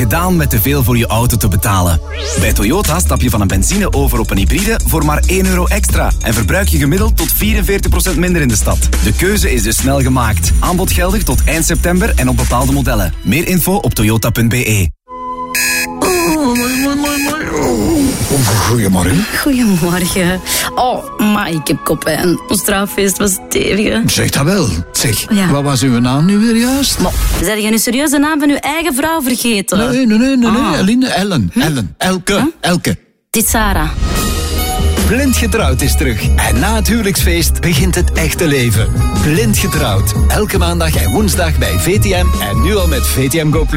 gedaan met te veel voor je auto te betalen. Bij Toyota stap je van een benzine over op een hybride voor maar €1 extra en verbruik je gemiddeld tot 44% minder in de stad. De keuze is dus snel gemaakt. Aanbod geldig tot eind september en op bepaalde modellen. Meer info op toyota.be. Goedemorgen. Goedemorgen. Oh, maar ik heb koppijn. Ons trouwfeest was stevig. Zeg dat wel. Zeg, Ja. wat was uw naam nu weer juist? Maar, zijn je nu serieus de naam van uw eigen vrouw vergeten? Nee. Eline, Ellen. Elke. Het is Sarah. Blind Getrouwd is terug. En na het huwelijksfeest begint het echte leven. Blind Getrouwd. Elke maandag en woensdag bij VTM. En nu al met VTM Go+.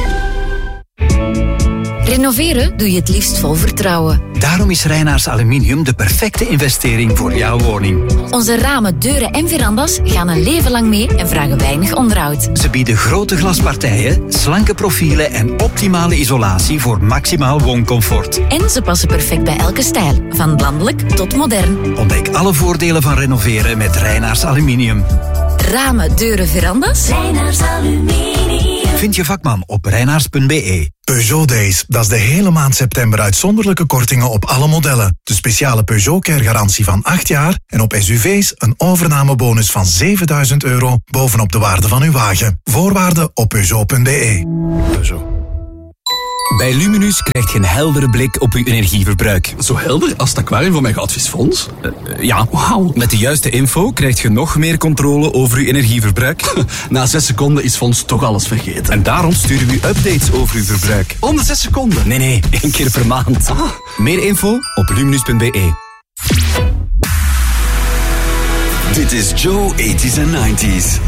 Renoveren doe je het liefst vol vertrouwen. Daarom is Reinaars Aluminium de perfecte investering voor jouw woning. Onze ramen, deuren en verandas gaan een leven lang mee en vragen weinig onderhoud. Ze bieden grote glaspartijen, slanke profielen en optimale isolatie voor maximaal wooncomfort. En ze passen perfect bij elke stijl, van landelijk tot modern. Ontdek alle voordelen van renoveren met Reinaars Aluminium. Ramen, deuren, verandas. Reinaars Aluminium. Vind je vakman op reinaars.be. Peugeot Days, dat is de hele maand september uitzonderlijke kortingen op alle modellen. De speciale Peugeot Care garantie van 8 jaar en op SUV's een overnamebonus van €7.000 bovenop de waarde van uw wagen. Voorwaarden op Peugeot.be. Peugeot. Bij Luminus krijg je een heldere blik op uw energieverbruik. Zo helder als het aquarium van mijn goudvisfonds? Ja, Wauw. met de juiste info krijg je nog meer controle over uw energieverbruik. Na 6 seconden is Fons toch alles vergeten. En daarom sturen we u updates over uw verbruik. Om de 6 seconden? Nee, 1 keer per maand. Meer info op luminus.be. Dit is Joe 80s en 90s.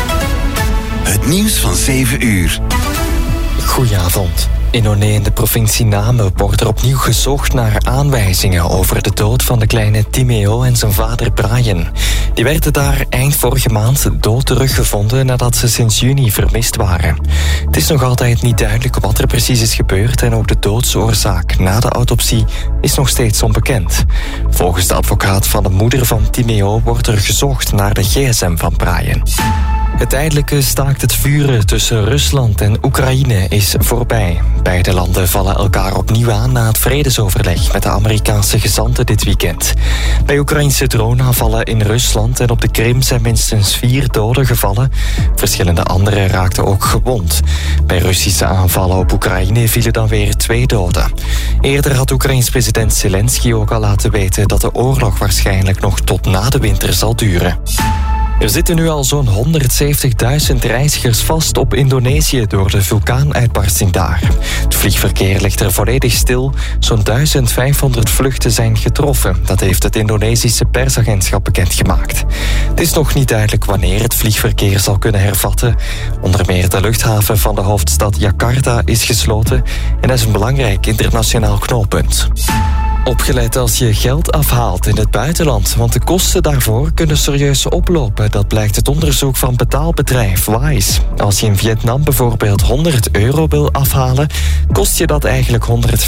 Het nieuws van 7 uur. Goedenavond. In Oné in de provincie Namen wordt er opnieuw gezocht naar aanwijzingen over de dood van de kleine Timeo en zijn vader Brian. Die werden daar eind vorige maand dood teruggevonden nadat ze sinds juni vermist waren. Het is nog altijd niet duidelijk wat er precies is gebeurd en ook de doodsoorzaak na de autopsie is nog steeds onbekend. Volgens de advocaat van de moeder van Timeo wordt er gezocht naar de gsm van Brian. Het tijdelijke staakt het vuren tussen Rusland en Oekraïne is voorbij. Beide landen vallen elkaar opnieuw aan na het vredesoverleg met de Amerikaanse gezanten dit weekend. Bij Oekraïnse droneaanvallen in Rusland en op de Krim zijn minstens 4 doden gevallen. Verschillende anderen raakten ook gewond. Bij Russische aanvallen op Oekraïne vielen dan weer 2 doden. Eerder had Oekraïns president Zelensky ook al laten weten dat de oorlog waarschijnlijk nog tot na de winter zal duren. Er zitten nu al zo'n 170.000 reizigers vast op Indonesië door de vulkaanuitbarsting daar. Het vliegverkeer ligt er volledig stil. Zo'n 1500 vluchten zijn getroffen. Dat heeft het Indonesische persagentschap bekendgemaakt. Het is nog niet duidelijk wanneer het vliegverkeer zal kunnen hervatten. Onder meer de luchthaven van de hoofdstad Jakarta is gesloten en dat is een belangrijk internationaal knooppunt. Opgelet als je geld afhaalt in het buitenland, want de kosten daarvoor kunnen serieus oplopen. Dat blijkt uit onderzoek van betaalbedrijf Wise. Als je in Vietnam bijvoorbeeld €100 wil afhalen, kost je dat eigenlijk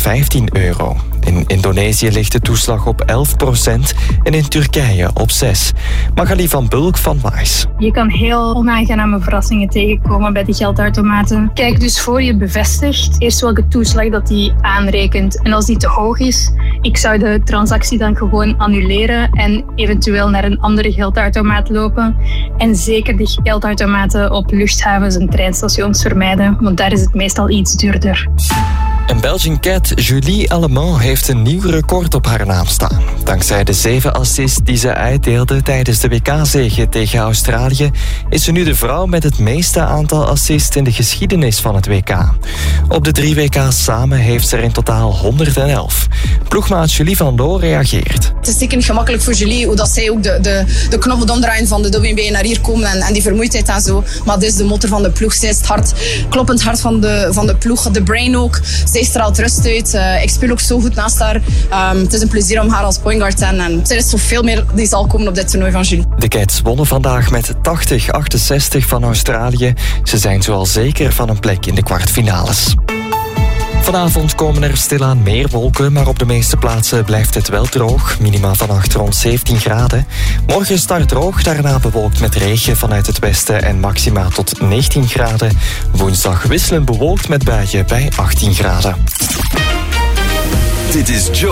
€115. In Indonesië ligt de toeslag op 11% en in Turkije op 6%. Magali van Bulk van Wise. Je kan heel onaangename verrassingen tegenkomen bij de geldautomaten. Kijk dus voor je bevestigt eerst welke toeslag dat die aanrekent. En als die te hoog is, ik zou de transactie dan gewoon annuleren en eventueel naar een andere geldautomaat lopen. En zeker de geldautomaten op luchthavens en treinstations vermijden, want daar is het meestal iets duurder. En Belgian cat Julie Allemand heeft een nieuw record op haar naam staan. Dankzij de 7 assists die ze uitdeelde tijdens de WK-zege tegen Australië is ze nu de vrouw met het meeste aantal assists in de geschiedenis van het WK. Op de 3 WK's samen heeft ze er in totaal 111. Ploegmaat Julie van Loo reageert. Het is zeker niet gemakkelijk voor Julie, hoe dat zij ook de knop moet omdraaien van de WNB naar hier komen en die vermoeidheid en zo. Maar dit is de motor van de ploeg. Zij is het kloppend hart van de ploeg, de brain ook. Zij straalt rust uit. Ik speel ook zo goed naast haar. Het is een plezier om haar als point guard te hebben. En er is zoveel meer die zal komen op dit toernooi van Julie. De Cats wonnen vandaag met 80-68 van Australië. Ze zijn zo al zeker van een plek in de kwartfinales. Vanavond komen er stilaan meer wolken, maar op de meeste plaatsen blijft het wel droog. Minima vannacht rond 17 graden. Morgen start droog, daarna bewolkt met regen vanuit het westen en maxima tot 19 graden. Woensdag wisselend bewolkt met buien bij 18 graden. Dit is Joe.